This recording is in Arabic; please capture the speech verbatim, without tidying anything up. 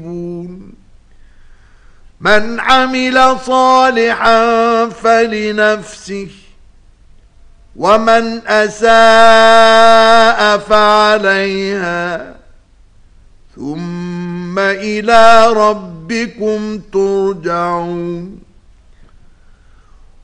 من عمل صالحا فلنفسه ومن أساء فعليها ثم إلى ربكم ترجعون